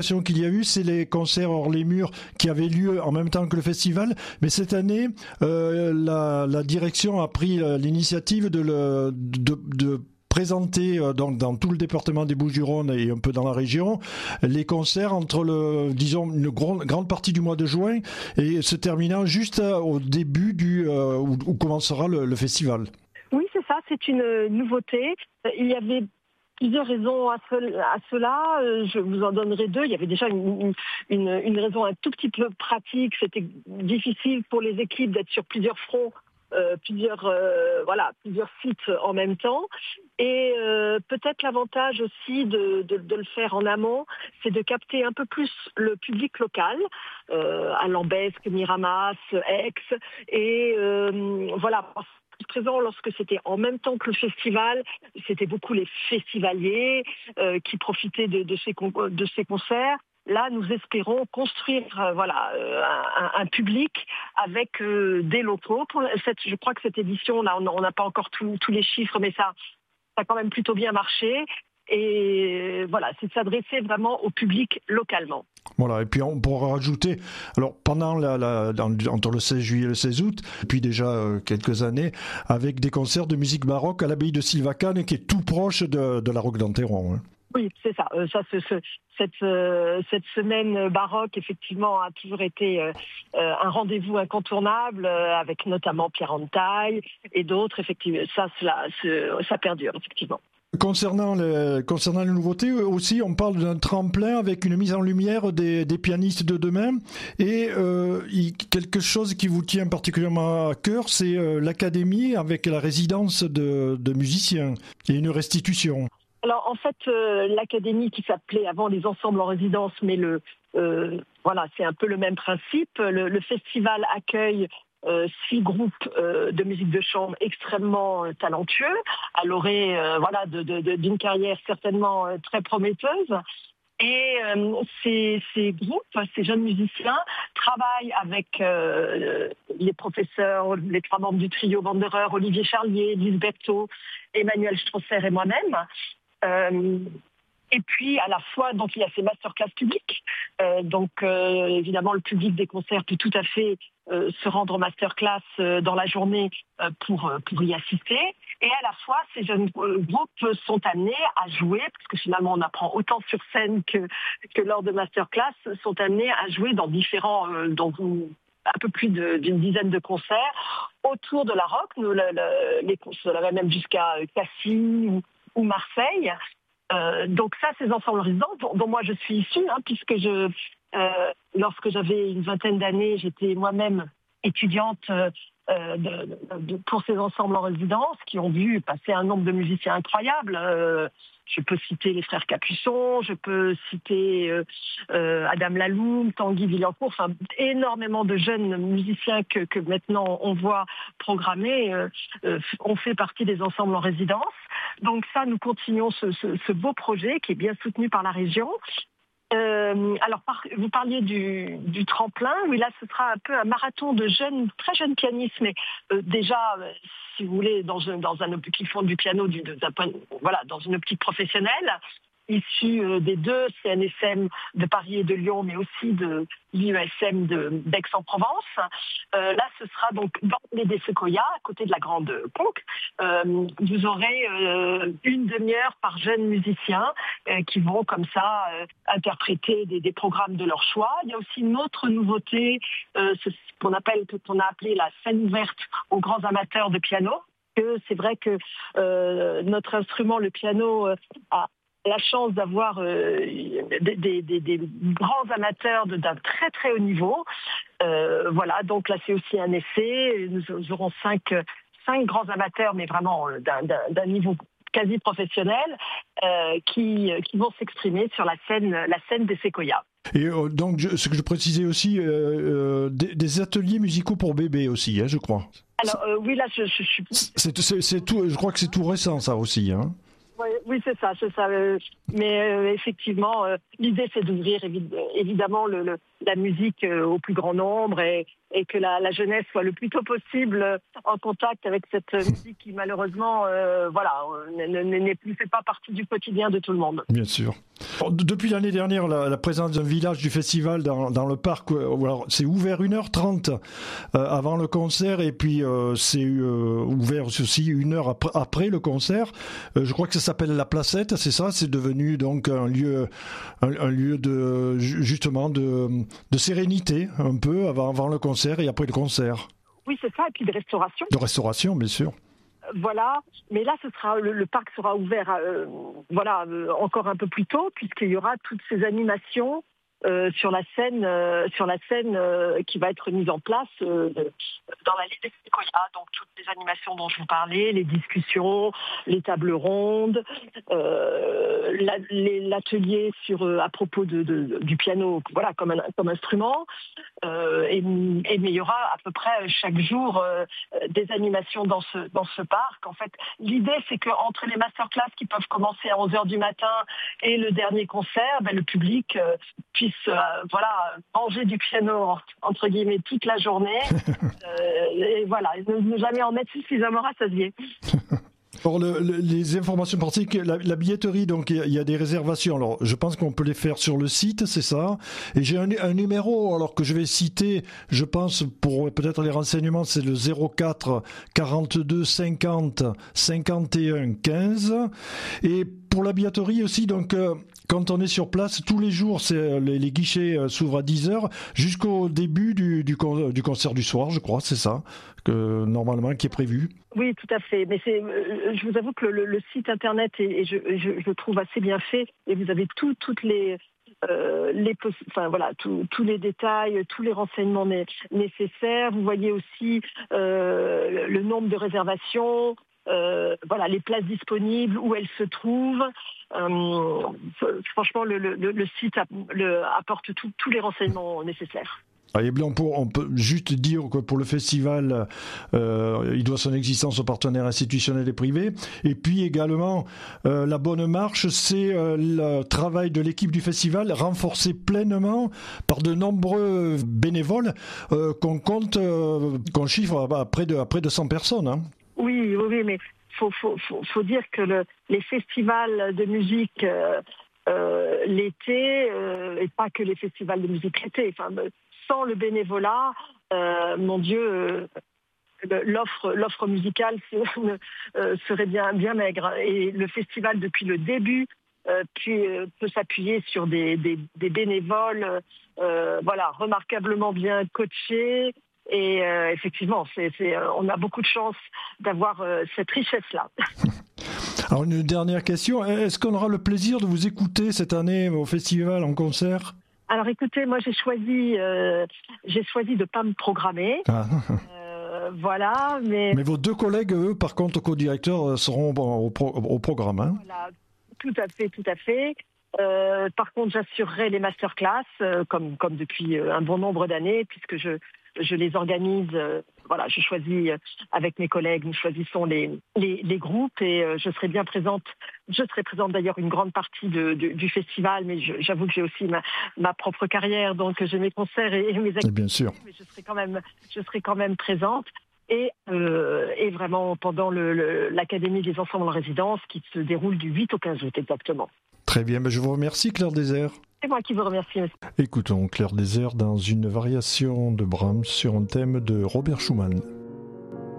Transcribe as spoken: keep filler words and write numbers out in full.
qu'il y a eu, c'est les concerts hors les murs qui avaient lieu en même temps que le festival. Mais cette année, euh, la, la direction a pris l'initiative de, le, de, de présenter donc dans tout le département des Bouches-du-Rhône et un peu dans la région les concerts entre le, disons, une grande, grande partie du mois de juin et se terminant juste au début du euh, où, où commencera le, le festival. Oui, c'est ça. C'est une nouveauté. Il y avait plusieurs raisons à, ce, à cela. Je vous en donnerai deux. Il y avait déjà une, une, une raison un tout petit peu pratique. C'était difficile pour les équipes d'être sur plusieurs fronts, euh, plusieurs, euh, voilà, plusieurs sites en même temps. Et euh, peut-être l'avantage aussi de, de, de le faire en amont, c'est de capter un peu plus le public local, euh, à Lambesc, Miramas, Aix. Et euh, voilà, présent lorsque c'était en même temps que le festival, c'était beaucoup les festivaliers euh, qui profitaient de, de, ces, de ces concerts. Là, nous espérons construire euh, voilà, euh, un, un public avec euh, des locaux. Pour cette, je crois que cette édition, là, on n'a pas encore tous les chiffres, mais ça, ça a quand même plutôt bien marché. Et voilà, c'est de s'adresser vraiment au public localement. Voilà, et puis on pourra rajouter, alors pendant la, la, entre le seize juillet et le seize août, depuis déjà euh, quelques années, avec des concerts de musique baroque à l'abbaye de Sylvacane, qui est tout proche de, de la Roque d'Enterron. Hein. Oui, c'est ça. Euh, ça ce, ce, cette, euh, cette semaine baroque, effectivement, a toujours été euh, un rendez-vous incontournable, euh, avec notamment Pierre Antaille et d'autres. Effectivement, ça, cela, ça perdure, effectivement. Concernant les, concernant les nouveautés aussi, on parle d'un tremplin avec une mise en lumière des, des pianistes de demain et euh, quelque chose qui vous tient particulièrement à cœur, c'est euh, l'académie avec la résidence de, de musiciens et une restitution. Alors en fait, euh, l'académie qui s'appelait avant les ensembles en résidence, mais le euh, voilà, c'est un peu le même principe. Le, le festival accueille Euh, six groupes euh, de musique de chambre extrêmement euh, talentueux, à l'orée euh, voilà, de, de, de, d'une carrière certainement euh, très prometteuse. Et euh, ces, ces groupes, ces jeunes musiciens, travaillent avec euh, les professeurs, les trois membres du trio Wanderer, Olivier Charlier, Lise Berthaud, Emmanuel Strosser et moi-même. Euh, Et puis, à la fois, donc, il y a ces masterclass publics. Euh, donc, euh, évidemment, le public des concerts peut tout à fait euh, se rendre aux masterclass euh, dans la journée euh, pour, euh, pour y assister. Et à la fois, ces jeunes euh, groupes sont amenés à jouer, parce que finalement, on apprend autant sur scène que, que lors de masterclass, sont amenés à jouer dans différents, euh, dans un peu plus de, d'une dizaine de concerts autour de la rock. Nous, le, le, les concerts, même jusqu'à Cassis ou, ou Marseille. Euh, donc ça, ces ensembles résidents, dont, dont moi je suis issue, hein, puisque je, euh, lorsque j'avais une vingtaine d'années, j'étais moi-même étudiante euh, de, de, pour ces ensembles en résidence, qui ont vu passer un nombre de musiciens incroyables. Euh, je peux citer les frères Capuçon, je peux citer euh, euh, Adam Laloum, Tanguy Villancourt, enfin énormément de jeunes musiciens que, que maintenant on voit programmés, euh, euh, ont fait partie des ensembles en résidence. Donc ça, nous continuons ce, ce, ce beau projet qui est bien soutenu par la région. Euh, alors, par, vous parliez du, du tremplin. Oui, là, ce sera un peu un marathon de jeunes, très jeunes pianistes, mais euh, déjà, euh, si vous voulez, dans, un, dans un qui font du piano, du, d'un point, voilà, dans une optique professionnelle, issus euh, des deux C N S M de Paris et de Lyon, mais aussi de l'I E S M de, d'Aix-en-Provence. Euh, là, ce sera donc dans les des Sequoia, à côté de la Grande Conque. Euh, vous aurez euh, une demi-heure par jeune musicien euh, qui vont comme ça euh, interpréter des, des programmes de leur choix. Il y a aussi une autre nouveauté, euh, ce qu'on appelle, qu'on a appelé la scène ouverte aux grands amateurs de piano. Que c'est vrai que euh, notre instrument, le piano, euh, a la chance d'avoir euh, des, des, des, des grands amateurs de, d'un très très haut niveau. Euh, voilà, donc là c'est aussi un essai. Nous, nous aurons cinq, cinq grands amateurs, mais vraiment d'un, d'un, d'un niveau quasi professionnel, euh, qui, qui vont s'exprimer sur la scène, la scène des Sequoia. Et euh, donc, je, ce que je précisais aussi, euh, euh, des, des ateliers musicaux pour bébés aussi, hein, je crois. Alors euh, oui, là je, je, je suis. C'est, c'est, c'est tout. Je crois que c'est tout récent, ça aussi, hein. Oui, oui, c'est ça, c'est ça. Euh, mais euh, effectivement, euh, l'idée c'est d'ouvrir évi- évidemment le, le, la musique euh, au plus grand nombre et, et que la, la jeunesse soit le plus tôt possible en contact avec cette musique qui malheureusement euh, voilà, ne fait pas partie du quotidien de tout le monde. Bien sûr. Alors, depuis l'année dernière, la, la présence d'un village du festival dans, dans le parc, alors, c'est ouvert une heure trente euh, avant le concert et puis euh, c'est euh, ouvert aussi une heure après, après le concert. Euh, je crois que ça s'appelle La Placette, c'est ça? C'est devenu donc un lieu, un, un lieu de justement de, de sérénité un peu avant, avant le concert et après le concert. Oui, c'est ça, et puis de restauration. De restauration, bien sûr. Voilà, mais là, ce sera le, le parc sera ouvert, euh, voilà, euh, encore un peu plus tôt, puisqu'il y aura toutes ces animations euh, sur la scène, euh, sur la scène euh, qui va être mise en place euh, dans la Ligue des Séquoias. Donc toutes les animations dont je vous parlais, les discussions, les tables rondes, euh, la, les, l'atelier sur euh, à propos de, de, du piano, voilà, comme un, comme instrument. Euh, et, et mais il y aura à peu près chaque jour euh, des animations dans ce dans ce parc. En fait, l'idée c'est que entre les masterclass qui peuvent commencer à onze heures du matin et le dernier concert, ben, le public euh, puisse euh, voilà manger du piano entre guillemets toute la journée. euh, et voilà, ne, ne jamais en mettre suffisamment rassasié. Alors le, le, les informations pratiques, la, la billetterie, donc il y, y a des réservations. Alors je pense qu'on peut les faire sur le site, c'est ça. Et j'ai un, un numéro alors que je vais citer, je pense pour peut-être les renseignements, c'est le zéro quatre quarante-deux cinquante cinquante et un quinze. Et pour la billetterie aussi, donc euh, quand on est sur place, tous les jours, c'est, les, les guichets euh, s'ouvrent à dix heures jusqu'au début du, du, du concert du soir, je crois, c'est ça, que normalement qui est prévu. Oui, tout à fait. Mais c'est, euh, je vous avoue que le, le site internet est, est je, je, je trouve assez bien fait et vous avez tout, toutes les, euh, les, enfin voilà, tous les détails, tous les renseignements né, nécessaires. Vous voyez aussi euh, le nombre de réservations. Euh, voilà, les places disponibles, où elles se trouvent. Euh, franchement, le, le, le site le, apporte tout, tous les renseignements nécessaires. Ah, et bien on, peut, on peut juste dire que pour le festival, euh, il doit son existence aux partenaires institutionnels et privés. Et puis également, euh, la bonne marche, c'est euh, le travail de l'équipe du festival renforcé pleinement par de nombreux bénévoles euh, qu'on compte, euh, qu'on chiffre à près de, à près de cent personnes. Hein. Oui, oui, mais il faut, faut, faut, faut dire que le, les festivals de musique euh, euh, l'été, euh, et pas que les festivals de musique l'été, enfin, sans le bénévolat, euh, mon Dieu, euh, l'offre, l'offre musicale euh, serait bien, bien maigre. Et le festival, depuis le début, euh, puis, euh, peut s'appuyer sur des, des, des bénévoles euh, voilà, remarquablement bien coachés. Et euh, effectivement, c'est, c'est, euh, on a beaucoup de chance d'avoir euh, cette richesse-là. Alors une dernière question, est-ce qu'on aura le plaisir de vous écouter cette année au festival en concert ? Alors écoutez, moi j'ai choisi, euh, j'ai choisi de ne pas me programmer. Ah. Euh, voilà, mais... Mais vos deux collègues, eux, par contre, co-directeurs, seront au, pro- au programme. Hein. Voilà, tout à fait, tout à fait. Euh, par contre, j'assurerai les masterclass, euh, comme, comme depuis un bon nombre d'années, puisque je... Je les organise, euh, voilà, je choisis euh, avec mes collègues, nous choisissons les, les, les groupes et euh, je serai bien présente. Je serai présente d'ailleurs une grande partie de, de, du festival, mais je, j'avoue que j'ai aussi ma, ma propre carrière, donc j'ai mes concerts et, et mes activités. Bien sûr. Mais je serai quand même, je serai quand même présente. Et, euh, et vraiment pendant le, le, l'Académie des ensembles en résidence qui se déroule du huit au quinze août exactement. Très bien, ben je vous remercie Claire Désert. C'est moi qui vous remercie, monsieur. Écoutons Claire Désert dans une variation de Brahms sur un thème de Robert Schumann.